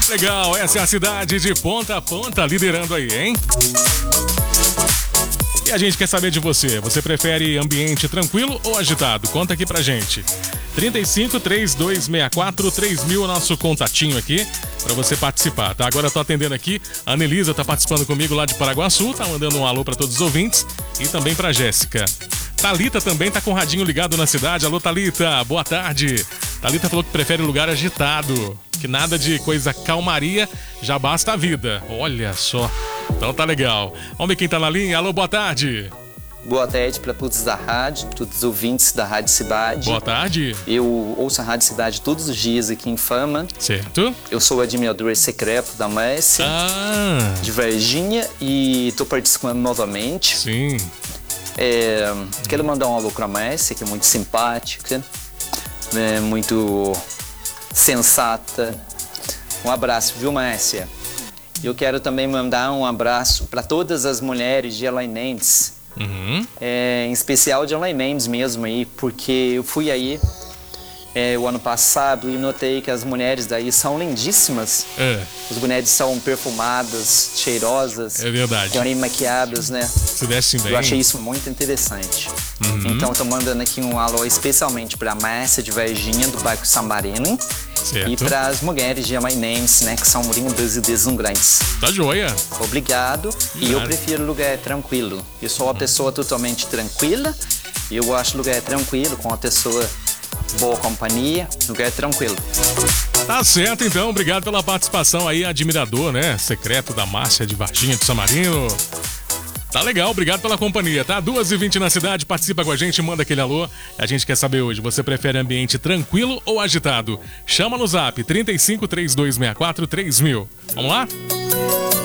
Legal, essa é a cidade de Ponta a Ponta, liderando aí, hein? E a gente quer saber de você. Você prefere ambiente tranquilo ou agitado? Conta aqui pra gente. 35 3264 3000, nosso contatinho aqui, pra você participar, tá? Agora eu tô atendendo aqui, a Anelisa tá participando comigo lá de Paraguaçu, tá mandando um alô pra todos os ouvintes e também pra Jéssica. Thalita também tá com o radinho ligado na cidade. Alô, Thalita, boa tarde. Thalita falou que prefere lugar agitado, que nada de coisa calmaria, já basta a vida. Olha só, então tá legal. Vamos ver quem tá na linha. Alô, boa tarde. Boa tarde para todos da rádio, todos os ouvintes da Rádio Cidade. Boa tarde. Eu ouço a Rádio Cidade todos os dias aqui em Fama. Certo. Eu sou o admirador secreto da Márcia, de Varginha, e tô participando novamente. Sim. Quero mandar um alô pra Márcia, que é muito simpática, muito sensata. Um abraço, viu, Márcia? Eu quero também mandar um abraço para todas as mulheres de Elaine Mendes. Em especial de Elaine Mendes mesmo aí, porque eu fui aí o ano passado e notei que as mulheres daí são lindíssimas. As mulheres são perfumadas, cheirosas. É verdade. Bem maquiadas, né? Se vestem bem. Eu achei isso muito interessante. Então tô mandando aqui um alô especialmente pra Márcia de Varginha, do bairro San Marino. Certo. E para as mulheres de Elaine Mendes, né, que são lindas e deslumbrantes. Tá joia. Obrigado. E eu prefiro lugar tranquilo. Eu sou uma pessoa totalmente tranquila. E eu gosto de lugar tranquilo, com uma pessoa boa companhia, lugar tranquilo. Tá certo, então. Obrigado pela participação aí, admirador, né? Secreto da Márcia de Varginha, do San Marino. Tá legal, obrigado pela companhia, tá? 2h20 na cidade, participa com a gente, manda aquele alô. A gente quer saber hoje, você prefere ambiente tranquilo ou agitado? Chama no zap, 35 3264 3000. Vamos lá?